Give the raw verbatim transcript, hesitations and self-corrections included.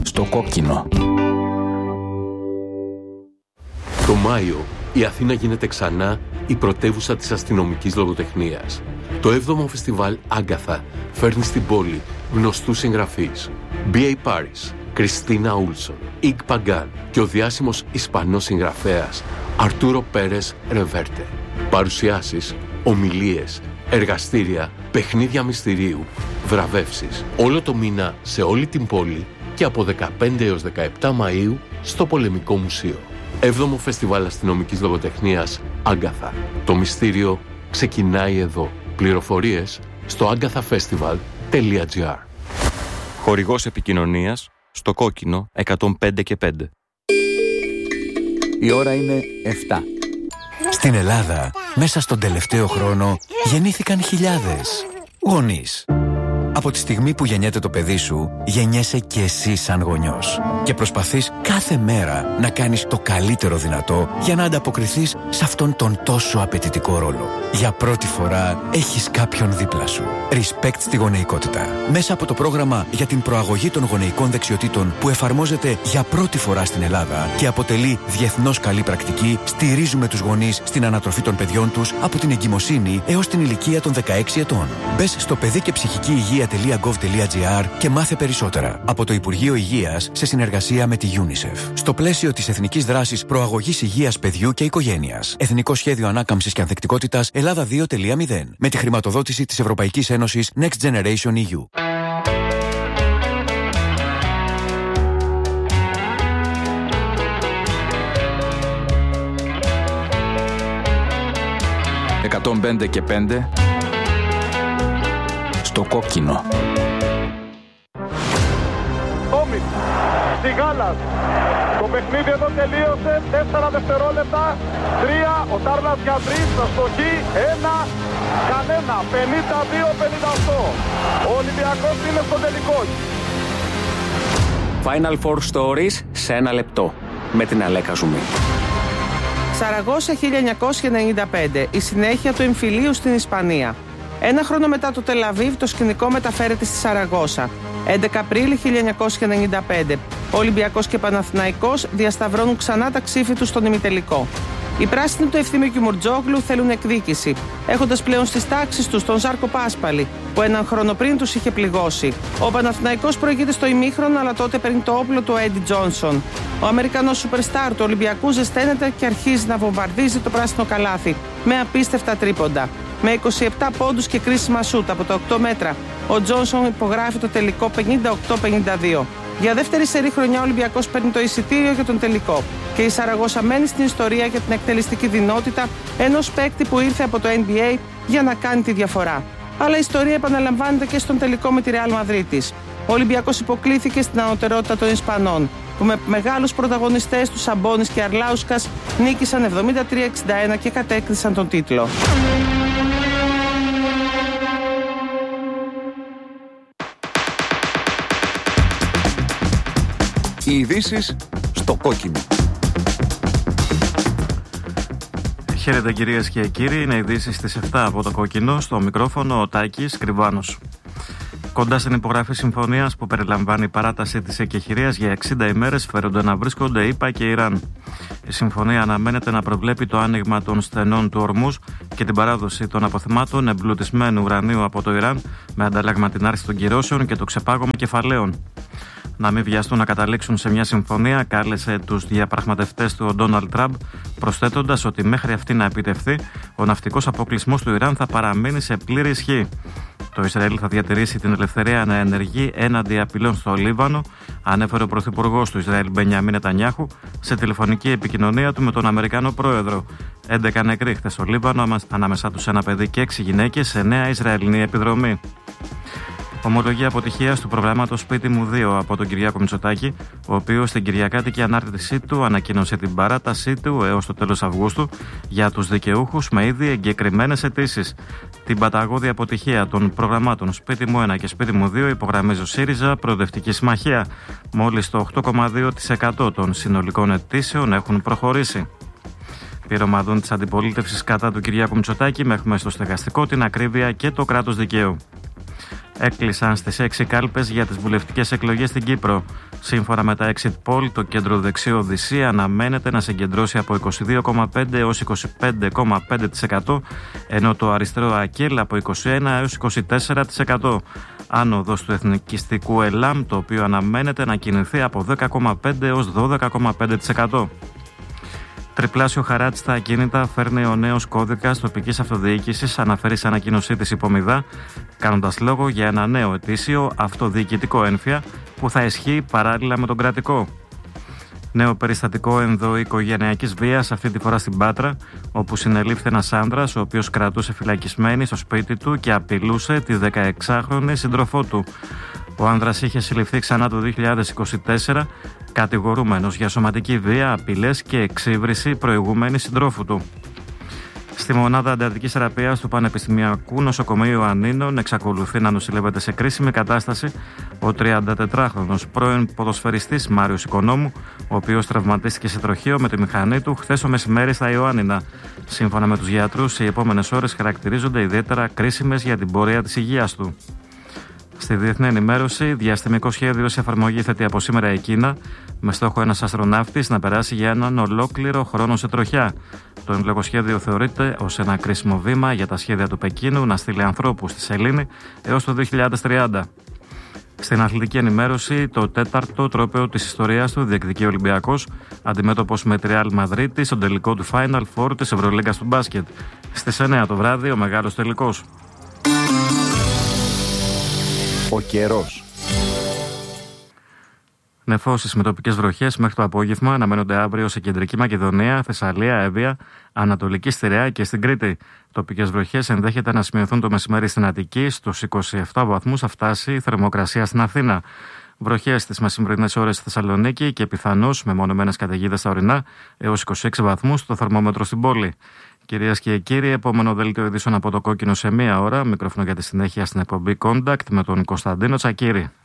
στο κόκκινο. Το Μάιο, η Αθήνα γίνεται ξανά η πρωτεύουσα της αστυνομικής λογοτεχνίας. Το έβδομο φεστιβάλ Άγκαθα φέρνει στην πόλη γνωστούς συγγραφείς. μπι έι Paris, Κριστίνα Ούλσον, Ικ Παγκάν και ο διάσημος Ισπανός συγγραφέας Αρτούρο Πέρες Ρεβέρτε. Παρουσιάσεις, ομιλίες, εργαστήρια, παιχνίδια μυστηρίου, βραβεύσεις. Όλο το μήνα σε όλη την πόλη και από δεκαπέντε έως δεκαεπτά Μαΐου στο Πολεμικό Μουσείο. Έβδομο Φεστιβάλ Αστυνομικής Λογοτεχνίας Άγκαθα. Το μυστήριο ξεκινάει εδώ. Πληροφορίες στο agathafestival τελεία τζι άρ. Χορηγός επικοινωνίας στο κόκκινο εκατόν πέντε και πέντε. Η ώρα είναι εφτά. Στην Ελλάδα, μέσα στον τελευταίο χρόνο, γεννήθηκαν χιλιάδες γονείς. Από τη στιγμή που γεννιέται το παιδί σου, γεννιέσαι και εσύ σαν γονιός. Και προσπαθείς κάθε μέρα να κάνεις το καλύτερο δυνατό για να ανταποκριθείς σε αυτόν τον τόσο απαιτητικό ρόλο. Για πρώτη φορά έχεις κάποιον δίπλα σου. Respect στη γονεϊκότητα. Μέσα από το πρόγραμμα για την προαγωγή των γονεϊκών δεξιοτήτων που εφαρμόζεται για πρώτη φορά στην Ελλάδα και αποτελεί διεθνώς καλή πρακτική, στηρίζουμε τους γονείς στην ανατροφή των παιδιών τους από την εγκυμοσύνη έως την ηλικία των δεκαέξι ετών. Μπες στο παιδί και ψυχική υγεία τελεία γκοβ τελεία τζι άρ και μάθε περισσότερα από το Υπουργείο Υγείας σε συνεργασία με τη UNICEF. Στο πλαίσιο της Εθνικής Δράσης Προαγωγής Υγείας Παιδιού και Οικογένειας. Εθνικό Σχέδιο Ανάκαμψης και Ανθεκτικότητας Ελλάδα δύο τελεία μηδέν. Με τη χρηματοδότηση της Ευρωπαϊκής Ένωσης Next Generation ι γιου. εκατόν πέντε και πέντε στο κόκκινο. Τόμις, Σιγάλας. Το παιχνίδι εδώ τελείωσε. Τέσσερα δευτερόλεπτα. Τρία, ο Τάρλας Γιαντρής, αστοχή. Ένα, κανένα. πενήντα δύο πενήντα οκτώ. Ο Ολυμπιακός είναι στο τελικό. Final Four Stories σε ένα λεπτό. Με την Αλέκα Ζουμή. Σαραγώσα χίλια εννιακόσια ενενήντα πέντε. Η συνέχεια του εμφυλίου στην Ισπανία. Ένα χρόνο μετά το Τελαβίβ, το σκηνικό μεταφέρεται στη Σαραγώσα. έντεκα Απρίλη χίλια εννιακόσια ενενήντα πέντε. Ο Ολυμπιακός και Παναθηναϊκός διασταυρώνουν ξανά τα ξύφη τους στον ημιτελικό. Οι πράσινοι του Ευθύμιου Κιμουρτζόγλου θέλουν εκδίκηση, έχοντας πλέον στις τάξεις τους τον Ζάρκο Πάσπαλη, που έναν χρόνο πριν τους είχε πληγώσει. Ο Παναθηναϊκός προηγείται στο ημίχρονο, αλλά τότε παίρνει το όπλο του Έντι Τζόνσον. Ο Αμερικανός σούπερστάρ του Ολυμπιακού ζεσταίνεται και αρχίζει να βομβαρδίζει το πράσινο καλάθι με απίστευτα τρίποντα. Με είκοσι επτά πόντους και κρίσιμα σούτ από τα οκτώ μέτρα, ο Τζόνσον υπογράφει το τελικό πενήντα οκτώ πενήντα δύο. Για δεύτερη σερή χρονιά ο Ολυμπιακός παίρνει το εισιτήριο για τον τελικό και η Σαραγώσα μένει στην ιστορία για την εκτελεστική δυνότητα ενός παίκτη που ήρθε από το N B A για να κάνει τη διαφορά. Αλλά η ιστορία επαναλαμβάνεται και στον τελικό με τη Ρεάλ Μαδρίτης. Ο Ολυμπιακός υποκλήθηκε στην ανωτερότητα των Ισπανών, που με μεγάλους πρωταγωνιστές του Σαμπόνις και Αρλάουσκας νίκησαν εβδομήντα τρία εξήντα ένα και κατέκτησαν τον τίτλο. Οι ειδήσεις στο κόκκινο. Χαίρετε κυρίες και κύριοι, είναι ειδήσεις στις επτά από το κόκκινο, στο μικρόφωνο ο Τάκης Κρυβάνος. Κοντά στην υπογραφή συμφωνίας που περιλαμβάνει παράταση της εκεχηρίας για εξήντα ημέρες φέρονται να βρίσκονται ΗΠΑ και Ιράν. Η συμφωνία αναμένεται να προβλέπει το άνοιγμα των στενών του Ορμούζ και την παράδοση των αποθυμάτων εμπλουτισμένου ουρανίου από το Ιράν, με αντάλλαγμα την άρση των κυρώσεων και το ξεπάγωμα κεφαλαίων. Να μην βιαστούν να καταλήξουν σε μια συμφωνία, κάλεσε τους διαπραγματευτές του ο Ντόναλντ Τραμπ, προσθέτοντας ότι μέχρι αυτή να επιτευχθεί, ο ναυτικός αποκλεισμός του Ιράν θα παραμείνει σε πλήρη ισχύ. Το Ισραήλ θα διατηρήσει την ελευθερία να ενεργεί έναντι απειλών στο Λίβανο, ανέφερε ο πρωθυπουργός του Ισραήλ Μπενιαμίν Νετανιάχου σε τηλεφωνική επικοινωνία του με τον Αμερικάνο πρόεδρο. έντεκα νεκροί χθες στο Λίβανο, ανάμεσά τους ένα παιδί και έξι γυναίκες σε νέα Ισραηλινή επιδρομή. Ομολογία αποτυχίας του προγράμματος Σπίτι μου δύο από τον Κυριάκο Μητσοτάκη, ο οποίος στην κυριακάτικη ανάρτησή του ανακοίνωσε την παράτασή του έως το τέλος Αυγούστου για τους δικαιούχους με ήδη εγκεκριμένες αιτήσεις. Την παταγώδη αποτυχία των προγραμμάτων Σπίτι μου ένα και Σπίτι μου δύο υπογραμμίζει ο ΣΥΡΙΖΑ Προοδευτική Συμμαχία. Μόλις το οκτώ κόμμα δύο τοις εκατό των συνολικών αιτήσεων έχουν προχωρήσει. Πυρομαδών της αντιπολίτευσης κατά του Κυριάκου Μητσοτάκη με έχουμε στο στεγαστικό την ακρίβεια και το κράτος δικαίου. Έκλεισαν στις έξι κάλπες για τις βουλευτικές εκλογές στην Κύπρο. Σύμφωνα με τα exit poll, το κέντρο δεξιό Οδυσσία αναμένεται να συγκεντρώσει από είκοσι δύο κόμμα πέντε έως είκοσι πέντε κόμμα πέντε τοις εκατό, ενώ το αριστερό ΑΚΕΛ από είκοσι ένα έως είκοσι τέσσερα τοις εκατό. Άνοδος του εθνικιστικού ΕΛΑΜ, το οποίο αναμένεται να κινηθεί από δέκα κόμμα πέντε έως δώδεκα κόμμα πέντε τοις εκατό. Τριπλάσιο χαράτσι στα ακίνητα φέρνει ο νέος κώδικας τοπικής αυτοδιοίκησης, αναφέρει σε ανακοίνωσή της Υπομηδά, κάνοντας λόγο για ένα νέο ετήσιο αυτοδιοικητικό έμφυα που θα ισχύει παράλληλα με τον κρατικό. Νέο περιστατικό ενδοοικογενειακής βίας, αυτή τη φορά στην Πάτρα, όπου συνελήφθη ένας άνδρας ο οποίος κρατούσε φυλακισμένη στο σπίτι του και απειλούσε τη δεκαεξάχρονη σύντροφό του. Ο άνδρας είχε συλληφθεί ξανά το δύο χιλιάδες είκοσι τέσσερα, κατηγορούμενος για σωματική βία, απειλές και εξύβριση προηγούμενης συντρόφου του. Στη μονάδα αντιατρικής θεραπείας του Πανεπιστημιακού Νοσοκομείου Ανίνων εξακολουθεί να νοσηλεύεται σε κρίσιμη κατάσταση ο τριαντατετράχρονος πρώην ποδοσφαιριστής Μάριος Οικονόμου, ο οποίος τραυματίστηκε σε τροχείο με τη μηχανή του χθες το μεσημέρι στα Ιωάννινα. Σύμφωνα με τους γιατρούς, οι επόμενες ώρες χαρακτηρίζονται ιδιαίτερα κρίσιμες για την πορεία της υγείας του. Στη διεθνή ενημέρωση, διαστημικό σχέδιο σε εφαρμογή θέτει από σήμερα η Κίνα, με στόχο ένας αστροναύτης να περάσει για έναν ολόκληρο χρόνο σε τροχιά. Το εν λόγω σχέδιο θεωρείται ως ένα κρίσιμο βήμα για τα σχέδια του Πεκίνου να στείλει ανθρώπους στη σελήνη έως το δύο χιλιάδες τριάντα. Στην αθλητική ενημέρωση, το τέταρτο τρόπαιο της ιστορίας του διεκδικεί ο Ολυμπιακός, αντιμέτωπος με τη Real Madrid στον τελικό του Final Four της Ευρωλίγκας του μπάσκετ. Στις εννιά το βράδυ, ο μεγάλος τελικός. Ο καιρός. Νεφώσεις με τοπικές βροχές μέχρι το απόγευμα αναμένονται αύριο σε κεντρική Μακεδονία, Θεσσαλία, Εύβοια, Ανατολική Στιρεά και στην Κρήτη. Τοπικές βροχές ενδέχεται να σημειωθούν το μεσημέρι στην Αττική, στους είκοσι επτά βαθμούς θα φτάσει η θερμοκρασία στην Αθήνα. Βροχές στις μεσημβρινές ώρες στη Θεσσαλονίκη και πιθανώς με μονομένες καταιγίδες στα ορεινά έως είκοσι έξι βαθμούς το θερμόμετρο στην πόλη. Κυρίες και κύριοι, επόμενο δελτίο ειδήσεων από το Κόκκινο σε μία ώρα. Μικρόφωνο για τη συνέχεια στην εκπομπή Contact με τον Κωνσταντίνο Τσακίρη.